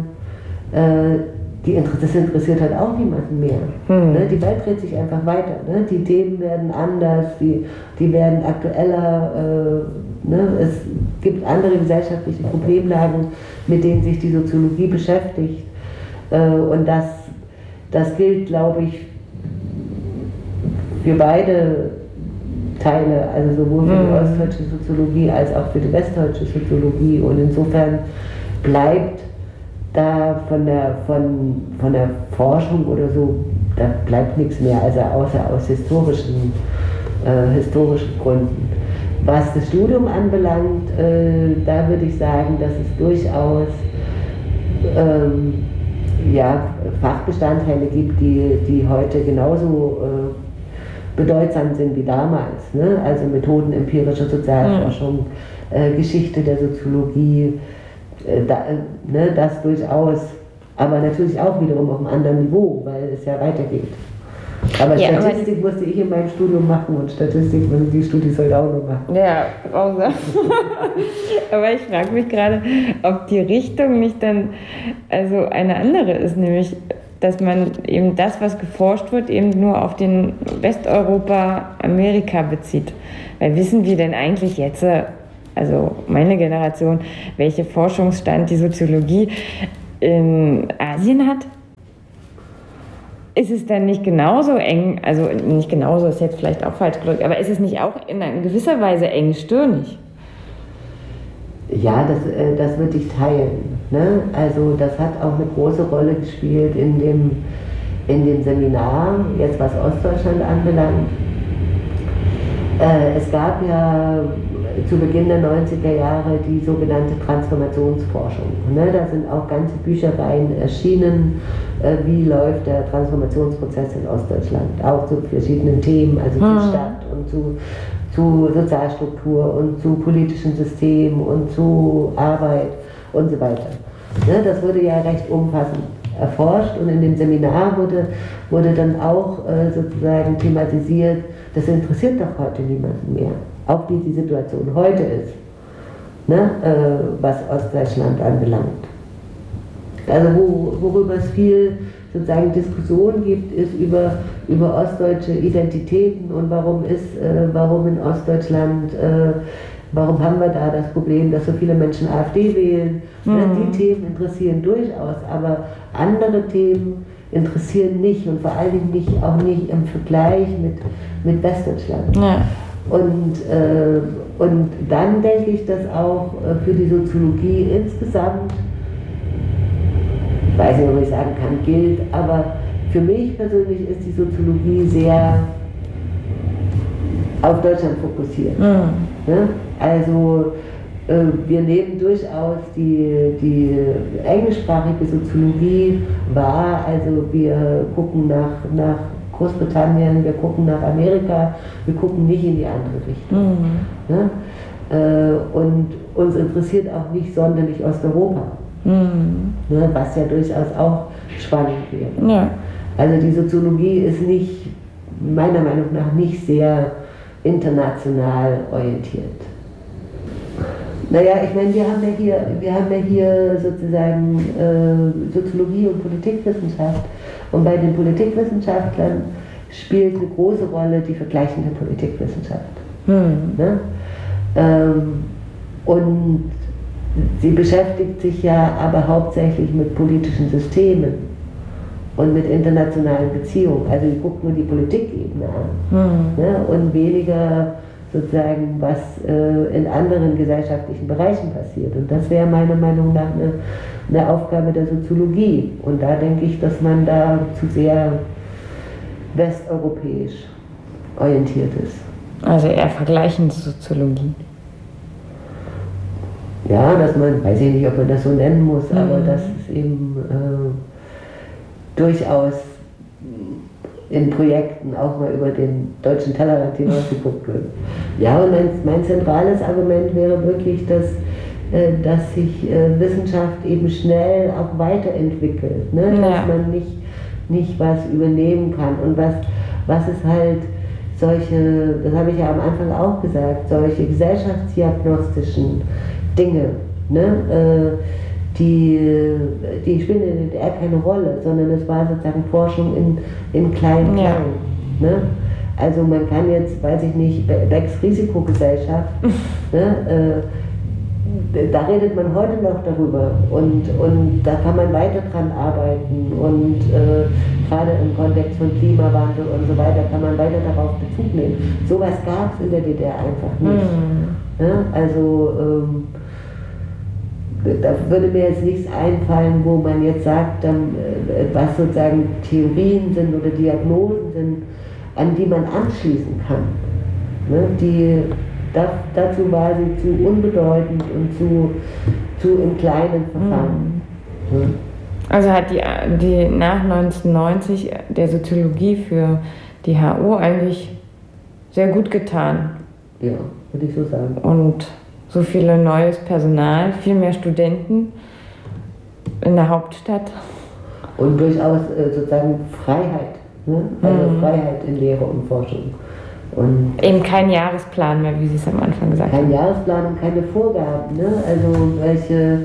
Das interessiert halt auch niemanden mehr. Ne? Die Welt dreht sich einfach weiter. Ne? Die Themen werden anders, die werden aktueller. Ne? Es gibt andere gesellschaftliche Problemlagen, mit denen sich die Soziologie beschäftigt. Und das gilt, glaube ich, für beide Teile, also sowohl für die ostdeutsche Soziologie als auch für die westdeutsche Soziologie. Und insofern bleibt da von der Forschung oder so, da bleibt nichts mehr, also außer aus historischen Gründen. Was das Studium anbelangt, da würde ich sagen, dass es durchaus Fachbestandteile gibt, die heute genauso bedeutsam sind wie damals. Ne? Also Methoden empirischer Sozialforschung, Geschichte der Soziologie, das durchaus, aber natürlich auch wiederum auf einem anderen Niveau, weil es ja weitergeht. Aber Statistik musste ich in meinem Studium machen und Statistik, die Studie sollte auch noch machen. Ja, auch so. Aber ich frage mich gerade, ob die Richtung nicht dann also eine andere ist, nämlich dass man eben das, was geforscht wird, eben nur auf den Westeuropa, Amerika bezieht. Weil wissen wir denn eigentlich jetzt, also meine Generation, welche Forschungsstand die Soziologie in Asien hat? Ist es dann nicht genauso eng, also nicht genauso, ist jetzt vielleicht auch falsch gedrückt, aber ist es nicht auch in gewisser Weise engstirnig? Ja, das würde ich teilen. Ne? Also das hat auch eine große Rolle gespielt in dem Seminar, jetzt was Ostdeutschland anbelangt. Es gab ja zu Beginn der 90er Jahre die sogenannte Transformationsforschung. Ne? Da sind auch ganze Büchereien erschienen, wie läuft der Transformationsprozess in Ostdeutschland, auch zu verschiedenen Themen, also zur Stadt und zu Sozialstruktur und zu politischem System und zu Arbeit und so weiter. Ne? Das wurde ja recht umfassend erforscht und in dem Seminar wurde dann auch sozusagen thematisiert, das interessiert doch heute niemanden mehr, auch wie die Situation heute ist, ne? Was Ostdeutschland anbelangt. Also worüber es viel sozusagen Diskussion gibt, ist über ostdeutsche Identitäten und warum in Ostdeutschland, warum haben wir da das Problem, dass so viele Menschen AfD wählen. Ja, die Themen interessieren durchaus, aber andere Themen interessieren nicht und vor allen Dingen auch nicht im Vergleich mit Westdeutschland. Ja. Und dann denke ich, dass auch für die Soziologie insgesamt, ich weiß nicht, ob ich sagen kann, gilt, aber für mich persönlich ist die Soziologie sehr auf Deutschland fokussiert. Ne? Also Wir nehmen durchaus die englischsprachige Soziologie wahr, also wir gucken nach Großbritannien, wir gucken nach Amerika, wir gucken nicht in die andere Richtung. Ne? Und uns interessiert auch nicht sonderlich Osteuropa, ne? Was ja durchaus auch spannend wäre. Ja. Also die Soziologie ist nicht, meiner Meinung nach, nicht sehr international orientiert. Naja, ich meine, wir haben ja hier sozusagen Soziologie und Politikwissenschaft, und bei den Politikwissenschaftlern spielt eine große Rolle die vergleichende Politikwissenschaft. Ne? Und sie beschäftigt sich ja aber hauptsächlich mit politischen Systemen und mit internationalen Beziehungen. Also sie guckt nur die Politikebene an, ne? Und weniger sozusagen, was in anderen gesellschaftlichen Bereichen passiert. Und das wäre meiner Meinung nach eine Aufgabe der Soziologie. Und da denke ich, dass man da zu sehr westeuropäisch orientiert ist. Also eher vergleichende Soziologie. Ja, dass man, weiß ich nicht, ob man das so nennen muss, aber dass es eben durchaus in Projekten auch mal über den deutschen Tellerrand hinaus geguckt wird. Ja, und mein zentrales Argument wäre wirklich, dass sich Wissenschaft eben schnell auch weiterentwickelt, ne? Ja. Dass man nicht was übernehmen kann. Und was es halt solche, das habe ich ja am Anfang auch gesagt, solche gesellschaftsdiagnostischen Dinge, ne? Die spielen in der DDR keine Rolle, sondern es war sozusagen Forschung in kleinen Ja. Ne? Also man kann jetzt, weiß ich nicht, Becks Risikogesellschaft, ne? Da redet man heute noch darüber, und da kann man weiter dran arbeiten, und gerade im Kontext von Klimawandel und so weiter kann man weiter darauf Bezug nehmen. Sowas gab es in der DDR einfach nicht. Ne? Also da würde mir jetzt nichts einfallen, wo man jetzt sagt, was sozusagen Theorien sind oder Diagnosen sind, an die man anschließen kann. Ne? Dazu war sie zu unbedeutend und zu im Kleinen verfangen. Also hat die nach 1990 der Soziologie für die HU eigentlich sehr gut getan. Ja, würde ich so sagen. Und so viel neues Personal, viel mehr Studenten in der Hauptstadt. Und durchaus sozusagen Freiheit, ne? Also Freiheit in Lehre und Forschung. Und eben kein Jahresplan mehr, wie Sie es am Anfang gesagt haben. Kein Jahresplan und keine Vorgaben, ne? Also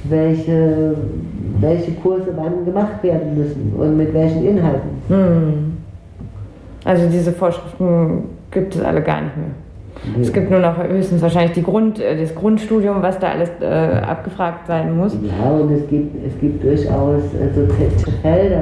welche Kurse wann gemacht werden müssen und mit welchen Inhalten. Also diese Vorschriften gibt es alle gar nicht mehr. Es gibt nur noch höchstens wahrscheinlich das Grundstudium, was da alles abgefragt sein muss. Ja, und es gibt durchaus so Felder,